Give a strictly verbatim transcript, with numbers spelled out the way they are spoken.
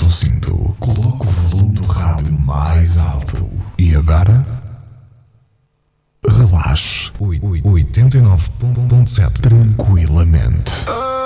o cinto, coloque o volume do rádio mais alto. E agora? Relaxe. oitenta e nove ponto sete tranquilamente.